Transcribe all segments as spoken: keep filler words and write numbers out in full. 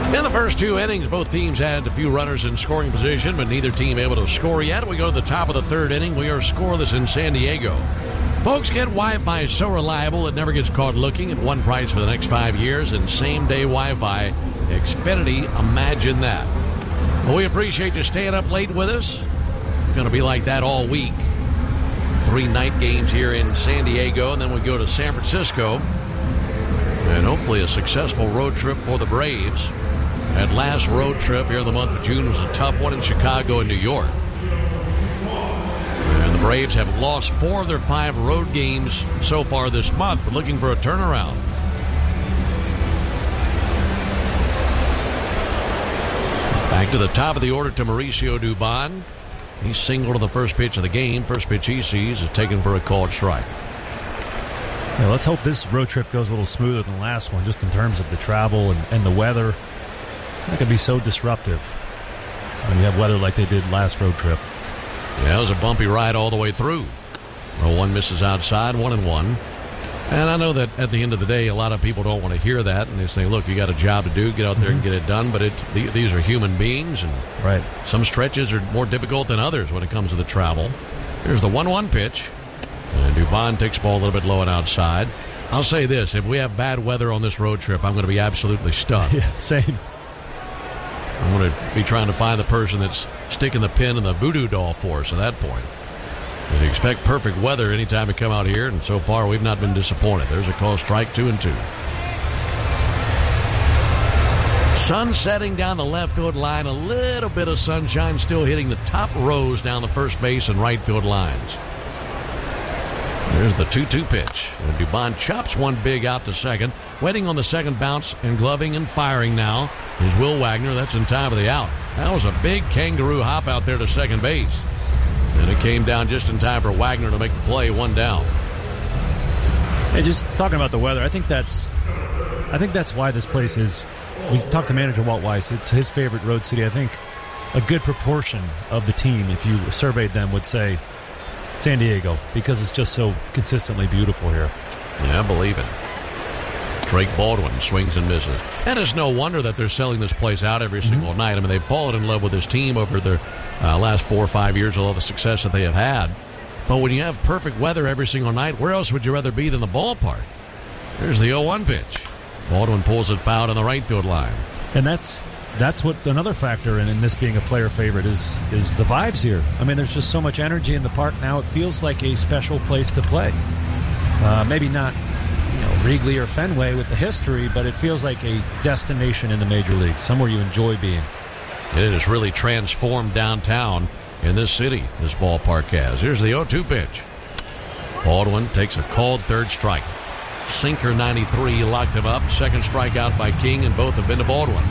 In the first two innings, both teams had a few runners in scoring position, but neither team able to score yet. We go to the top of the third inning. We are scoreless in San Diego. Folks, get Wi-Fi so reliable it never gets caught looking at one price for the next five years and same-day Wi-Fi. Xfinity, imagine that. Well, we appreciate you staying up late with us. It's going to be like that all week. Three night games here in San Diego, and then we go to San Francisco. And hopefully a successful road trip for the Braves. That last road trip here in the month of June was a tough one in Chicago and New York. And the Braves have lost four of their five road games so far this month, but looking for a turnaround. Back to the top of the order to Mauricio Dubon. He singled to the first pitch of the game. First pitch he sees is taken for a called strike. Yeah, let's hope this road trip goes a little smoother than the last one, just in terms of the travel and, and the weather. That could be so disruptive when you have weather like they did last road trip. Yeah, it was a bumpy ride all the way through. Well, one misses outside, one and one. And I know that at the end of the day, a lot of people don't want to hear that, and they say, look, you got a job to do, get out there mm-hmm. and get it done, but it, th- these are human beings, and right. some stretches are more difficult than others when it comes to the travel. Here's the one one pitch, and Dubon takes the ball a little bit low and outside. I'll say this, if we have bad weather on this road trip, I'm going to be absolutely stunned. Yeah, same. I'm going to be trying to find the person that's sticking the pin in the voodoo doll for us at that point. We expect perfect weather anytime we come out here, and so far we've not been disappointed. There's a call strike, two and two. Sun setting down the left field line. A little bit of sunshine still hitting the top rows down the first base and right field lines. There's the two two pitch. And Dubon chops one big out to second. Waiting on the second bounce and gloving and firing now is Will Wagner. That's in time of the out. That was a big kangaroo hop out there to second base. And it came down just in time for Wagner to make the play, one down. Hey, just talking about the weather, I think that's I think that's why this place is, we talked to manager Walt Weiss, it's his favorite road city. I think a good proportion of the team, if you surveyed them, would say San Diego, because it's just so consistently beautiful here. Yeah, I believe it. Drake Baldwin swings and misses. And it's no wonder that they're selling this place out every single mm-hmm. night. I mean, they've fallen in love with this team over their uh, last four or five years, with all the success that they have had. But when you have perfect weather every single night, where else would you rather be than the ballpark? There's the oh one pitch. Baldwin pulls it foul on the right field line. And that's that's what another factor in, in this being a player favorite is, is the vibes here. I mean, there's just so much energy in the park now. It feels like a special place to play. Uh, maybe not you know, Wrigley or Fenway with the history, but it feels like a destination in the major leagues, somewhere you enjoy being. It has really transformed downtown in this city, this ballpark has. Here's the oh two pitch. Baldwin takes a called third strike. Sinker ninety-three locked him up. Second strikeout by King, and both have been to Baldwin.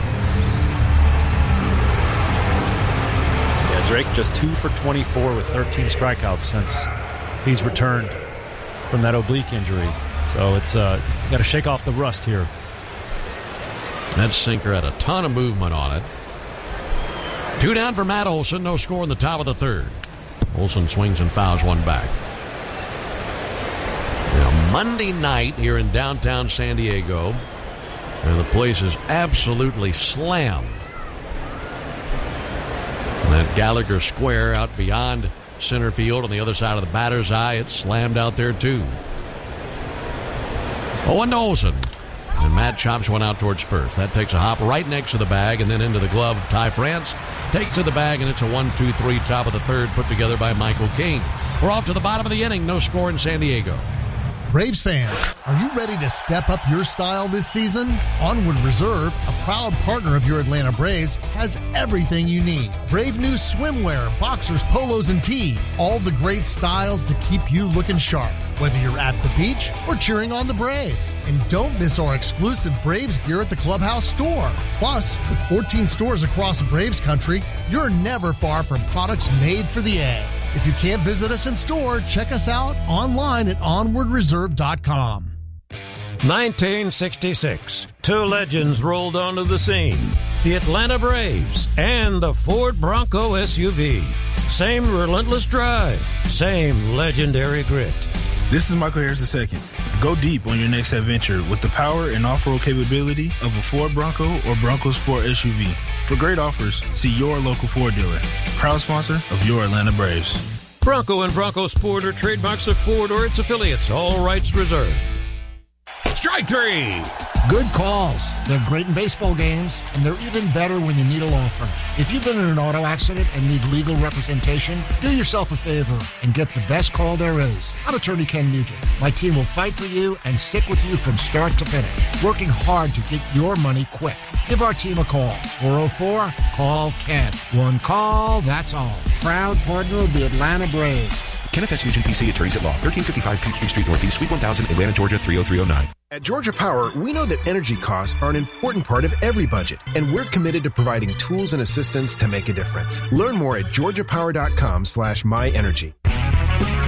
Yeah, Drake just two for twenty-four with thirteen strikeouts since he's returned from that oblique injury. So it's uh, got to shake off the rust here. That sinker had a ton of movement on it. Two down for Matt Olson. No score in the top of the third. Olson swings and fouls one back. Now, Monday night here in downtown San Diego, and the place is absolutely slammed. And that Gallagher Square out beyond center field on the other side of the batter's eye, it's slammed out there too. oh one to Olson. And Matt chops one out towards first. That takes a hop right next to the bag and then into the glove of Ty France. Takes to the bag, and it's a one two three top of the third put together by Michael King. We're off to the bottom of the inning. No score in San Diego. Braves fans, are you ready to step up your style this season? Onward Reserve, a proud partner of your Atlanta Braves, has everything you need. Brave new swimwear, boxers, polos, and tees. All the great styles to keep you looking sharp, whether you're at the beach or cheering on the Braves. And don't miss our exclusive Braves gear at the Clubhouse store. Plus, with fourteen stores across Braves country, you're never far from products made for the A. If you can't visit us in store, check us out online at onward reserve dot com. nineteen sixty-six. Two legends rolled onto the scene. The Atlanta Braves and the Ford Bronco S U V. Same relentless drive, same legendary grit. This is Michael Harris the second. Go deep on your next adventure with the power and off-road capability of a Ford Bronco or Bronco Sport S U V. For great offers, see your local Ford dealer. Proud sponsor of your Atlanta Braves. Bronco and Bronco Sport are trademarks of Ford or its affiliates. All rights reserved. Strike three. Good calls. They're great in baseball games, and they're even better when you need a law firm. If you've been in an auto accident and need legal representation, do yourself a favor and get the best call there is. I'm attorney Ken Nugent. My team will fight for you and stick with you from start to finish, working hard to get your money quick. Give our team a call. four oh four, call Ken. One call, that's all. Proud partner of the Atlanta Braves. Kenneth S. Nugent, P C, Attorneys at Law, thirteen fifty-five Peachtree Street Northeast, Suite one thousand, Atlanta, Georgia, three oh three oh nine. At Georgia Power, we know that energy costs are an important part of every budget, and we're committed to providing tools and assistance to make a difference. Learn more at georgia power dot com slash my energy.